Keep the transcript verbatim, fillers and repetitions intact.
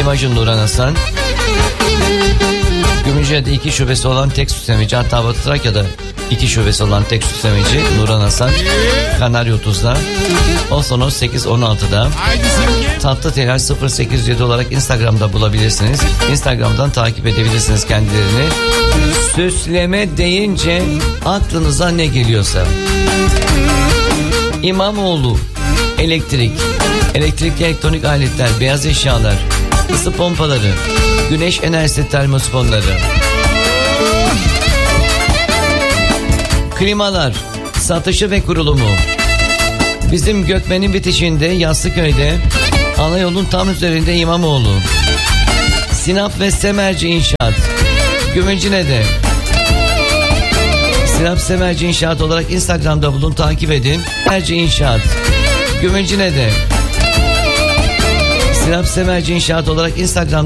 İmajın Nurhan Hasan. Gümüşhane'de iki şubesi olan tek süslemeci, hatta Batı Trakya'da iki şubesi olan tek süslemeci Nurhan Hasan. Kanarya otuzda. on son on sekiz on altıda. Tatlı Teler sıfır sekiz yedi olarak Instagram'da bulabilirsiniz. Instagram'dan takip edebilirsiniz kendilerini. Süsleme deyince aklınıza ne geliyorsa. İmamoğlu elektrik, elektrikli elektronik aletler, beyaz eşyalar, ısı pompaları, güneş enerjisi termosfonları, klimalar, satışı ve kurulumu. Bizim Gökmen'in bitişinde, Yassıköy'de, ana yolun tam üzerinde İmamoğlu. Sinap ve Semerci İnşaat, Gümülcine'de. Sinap Semerci İnşaat olarak Instagram'da bulun, takip edin. Semerci İnşaat, Gümülcine'de. Sinap Semerci İnşaat olarak Instagram'da